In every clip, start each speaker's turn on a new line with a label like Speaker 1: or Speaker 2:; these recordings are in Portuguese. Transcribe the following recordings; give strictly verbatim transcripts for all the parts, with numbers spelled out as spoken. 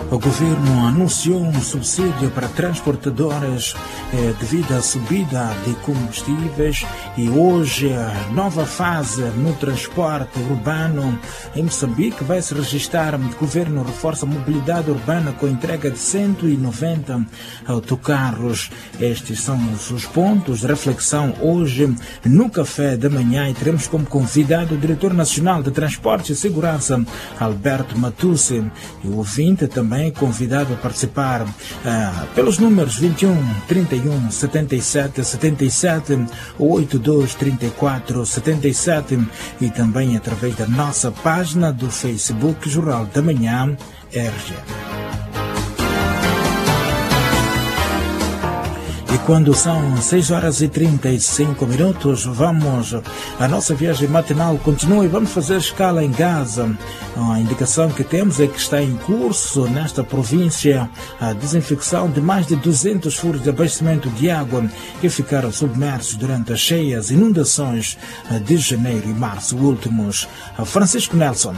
Speaker 1: O governo anunciou um subsídio para transportadores eh, devido à subida de combustíveis e hoje a nova fase no transporte urbano em Moçambique vai se registrar. O governo reforça a mobilidade urbana com a entrega de cento e noventa autocarros. Estes são os pontos de reflexão hoje no café da manhã e teremos como convidado o diretor nacional de Transporte e Segurança, Alberto Matussi, e o ouvinte também convidado a participar uh, pelos números vinte e um, trinta e um, setenta e sete, setenta e sete, oitenta e dois, trinta e quatro, setenta e sete e também através da nossa página do Facebook Jornal da Manhã R G. E quando são seis horas e trinta e cinco minutos, vamos, a nossa viagem matinal continua e vamos fazer escala em Gaza. A indicação que temos é que está em curso nesta província a desinfecção de mais de duzentos furos de abastecimento de água que ficaram submersos durante as cheias inundações de janeiro e março últimos. Francisco Nelson.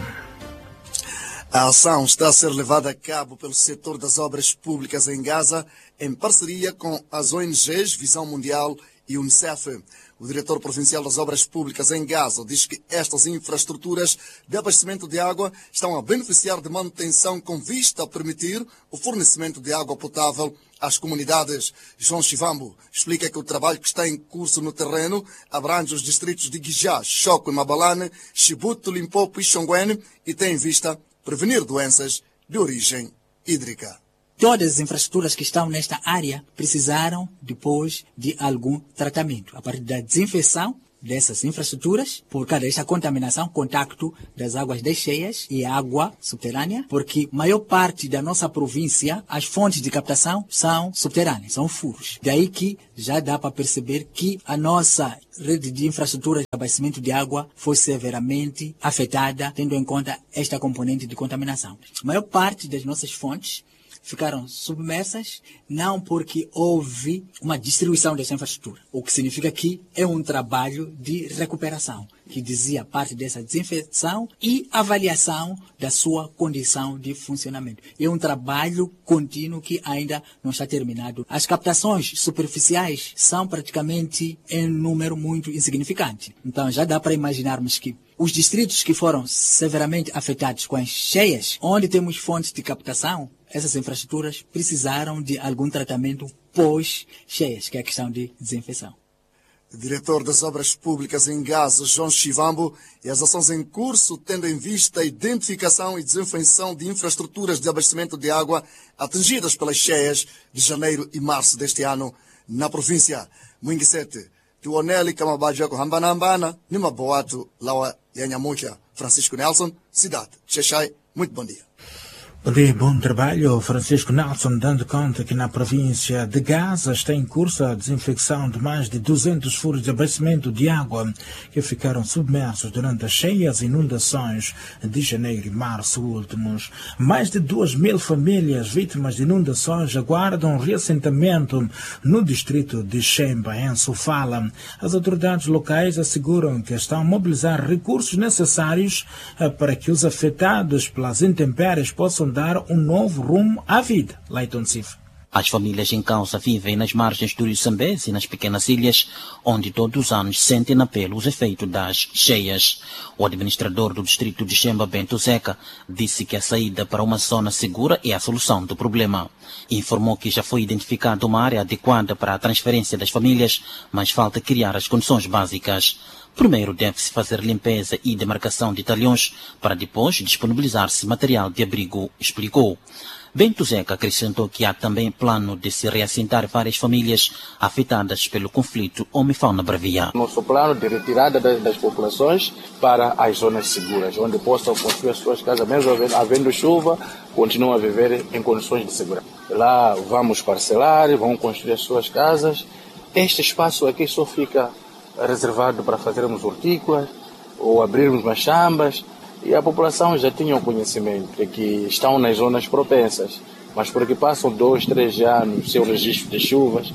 Speaker 2: A ação está a ser levada a cabo pelo setor das obras públicas em Gaza, em parceria com as O N Gs, Visão Mundial e Unicef. O diretor provincial das obras públicas em Gaza diz que estas infraestruturas de abastecimento de água estão a beneficiar de manutenção com vista a permitir o fornecimento de água potável às comunidades. João Chivambo explica que o trabalho que está em curso no terreno abrange os distritos de Guijá, Choco e Mabalane, Chibuto, Limpopo e Xonguene e tem em vista prevenir doenças de origem hídrica.
Speaker 3: Todas as infraestruturas que estão nesta área precisaram depois de algum tratamento. A partir da desinfecção dessas infraestruturas, por causa desta contaminação, contacto das águas das cheias e água subterrânea, porque a maior parte da nossa província, as fontes de captação são subterrâneas, são furos. Daí que já dá para perceber que a nossa rede de infraestrutura de abastecimento de água foi severamente afetada, tendo em conta esta componente de contaminação. A maior parte das nossas fontes ficaram submersas, não porque houve uma destruição dessa infraestrutura, o que significa que é um trabalho de recuperação, que dizia parte dessa desinfecção e avaliação da sua condição de funcionamento. É um trabalho contínuo que ainda não está terminado. As captações superficiais são praticamente em número muito insignificante. Então já dá para imaginarmos que os distritos que foram severamente afetados com as cheias, onde temos fontes de captação, essas infraestruturas precisaram de algum tratamento pós-cheias, que é a questão de desinfecção.
Speaker 2: O diretor das obras públicas em Gaza, João Chivambo, e as ações em curso tendo em vista a identificação e desinfecção de infraestruturas de abastecimento de água atingidas pelas cheias de janeiro e março deste ano na província. Mwingisete, Tuoneli Kamabajaco Hambanambana, Nima Boato, Laua Yanhamucha, Francisco Nelson, Cidade, Xexai, muito bom dia.
Speaker 1: Bom dia, bom trabalho. Francisco Nelson dando conta que na província de Gaza está em curso a desinfecção de mais de duzentos furos de abastecimento de água que ficaram submersos durante as cheias e inundações de janeiro e março últimos. Mais de duas mil famílias vítimas de inundações aguardam reassentamento no distrito de Xemba, em Sofala. As autoridades locais asseguram que estão a mobilizar recursos necessários para que os afetados pelas intempéries possam dar um novo rumo à vida. Leiton Cifra.
Speaker 4: As famílias em causa vivem nas margens do rio Zambeze e nas pequenas ilhas, onde todos os anos sentem na pele os efeitos das cheias. O administrador do distrito de Xemba, Bento Zeca, disse que a saída para uma zona segura é a solução do problema. Informou que já foi identificada uma área adequada para a transferência das famílias, mas falta criar as condições básicas. Primeiro deve-se fazer limpeza e demarcação de talhões para depois disponibilizar-se material de abrigo, explicou. Bento Zeca acrescentou que há também plano de se reassentar várias famílias afetadas pelo conflito homem-fauna-bravia.
Speaker 5: Nosso plano de retirada das, das populações para as zonas seguras, onde possam construir as suas casas, mesmo havendo chuva, continuam a viver em condições de segurança. Lá vamos parcelar, vão construir as suas casas. Este espaço aqui só fica reservado para fazermos hortícolas ou abrirmos machambas, e a população já tinha o conhecimento de que estão nas zonas propensas, mas porque passam dois, três anos sem o registro de chuvas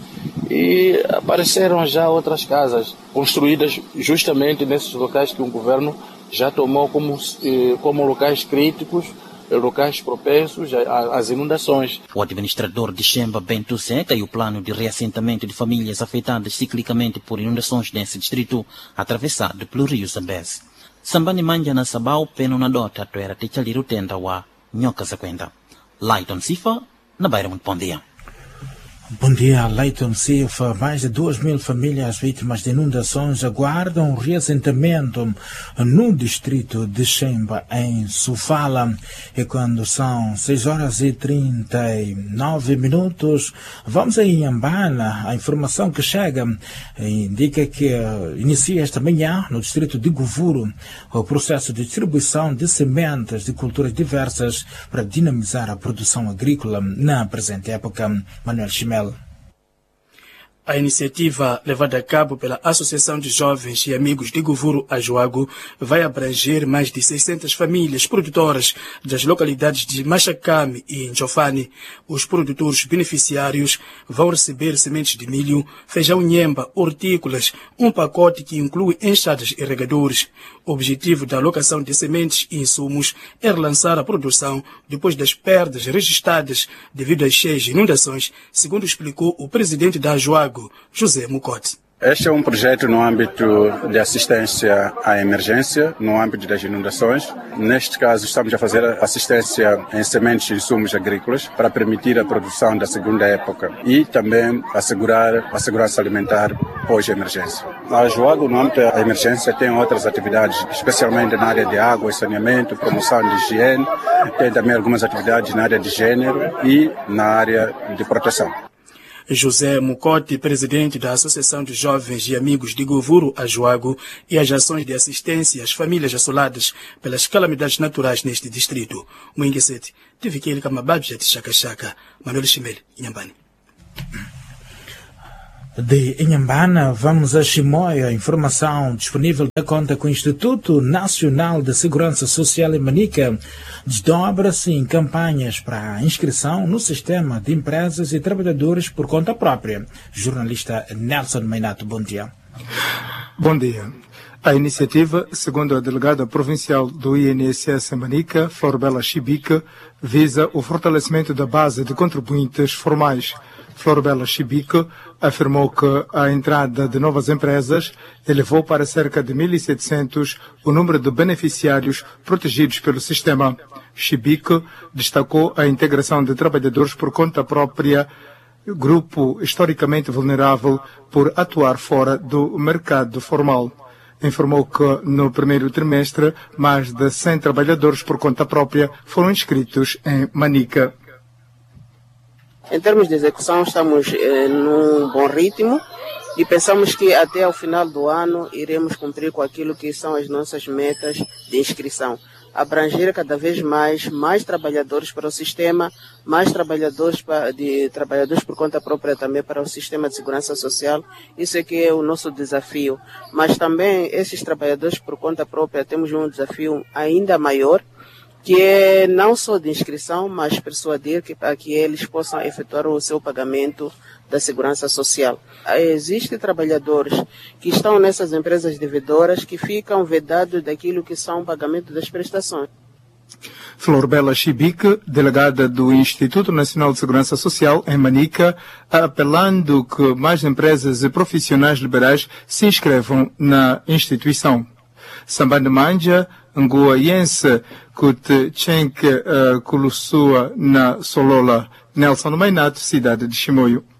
Speaker 5: e apareceram já outras casas construídas justamente nesses locais que o governo já tomou como, como locais críticos locais propensos às inundações.
Speaker 4: O administrador de Xemba, Bento Zeca, e o plano de reassentamento de famílias afetadas ciclicamente por inundações nesse distrito, atravessado pelo rio Zambeze. Sambani manja na sabau peno na dota toera techaliru tenda wa nyoka zakwenda. Lighton Sifa, na Bairro muito bom dia.
Speaker 1: Bom dia, Leighton Sifa. Mais de duas mil famílias vítimas de inundações aguardam reassentamento no distrito de Xemba, em Sofala. E quando são seis horas e trinta e nove minutos, vamos a Inhambana. A informação que chega indica que inicia esta manhã, no distrito de Govuro, o processo de distribuição de sementes de culturas diversas para dinamizar a produção agrícola na presente época. Manuel Chimel.
Speaker 6: A iniciativa levada a cabo pela Associação de Jovens e Amigos de Govuro Ajuago vai abranger mais de seiscentas famílias produtoras das localidades de Machacame e Njofane. Os produtores beneficiários vão receber sementes de milho, feijão nhemba, hortícolas, um pacote que inclui enxadas e regadores. O objetivo da alocação de sementes e insumos é relançar a produção depois das perdas registradas devido às cheias e inundações, segundo explicou o presidente da Ajuago, José Mucote.
Speaker 7: Este é um projeto no âmbito de assistência à emergência, no âmbito das inundações. Neste caso, estamos a fazer assistência em sementes e insumos agrícolas para permitir a produção da segunda época e também assegurar a segurança alimentar pós-emergência. A Ajuago, no âmbito da emergência, tem outras atividades, especialmente na área de água e saneamento, promoção de higiene, tem também algumas atividades na área de gênero e na área de proteção.
Speaker 6: José Mucote, presidente da Associação de Jovens e Amigos de Govuro Ajuago, e as ações de assistência às famílias assoladas pelas calamidades naturais neste distrito. Moinguesete, tive que ele camababja de Chaka-Chaka, Manuel Chimel, Inhambane.
Speaker 1: De Inhambana, vamos a Chimoio. A informação disponível da conta com o Instituto Nacional de Segurança Social em Manica desdobra-se em campanhas para inscrição no sistema de empresas e trabalhadores por conta própria. Jornalista Nelson Meinato, bom dia.
Speaker 8: Bom dia. A iniciativa, segundo a delegada provincial do I N S S em Manica, Florbela Chibica, visa o fortalecimento da base de contribuintes formais. Florbela Chibica afirmou que a entrada de novas empresas elevou para cerca de mil e setecentos o número de beneficiários protegidos pelo sistema. Chibica destacou a integração de trabalhadores por conta própria, grupo historicamente vulnerável por atuar fora do mercado formal. Informou que no primeiro trimestre mais de cem trabalhadores por conta própria foram inscritos em Manica.
Speaker 9: Em termos de execução, estamos eh, num bom ritmo e pensamos que até ao final do ano iremos cumprir com aquilo que são as nossas metas de inscrição. Abranger cada vez mais, mais trabalhadores para o sistema, mais trabalhadores, para, de, trabalhadores por conta própria também para o sistema de segurança social. Isso é que é o nosso desafio. Mas também esses trabalhadores por conta própria temos um desafio ainda maior, que é não só de inscrição, mas persuadir que, para que eles possam efetuar o seu pagamento da segurança social. Existem trabalhadores que estão nessas empresas devedoras que ficam vedados daquilo que são o pagamento das prestações.
Speaker 8: Florbela Chibique, delegada do Instituto Nacional de Segurança Social em Manica, apelando que mais empresas e profissionais liberais se inscrevam na instituição. Sambande Manja, Nguayense, Kut Chenke Kulusua na Solola, Nelson Meinato, cidade de Chimoio.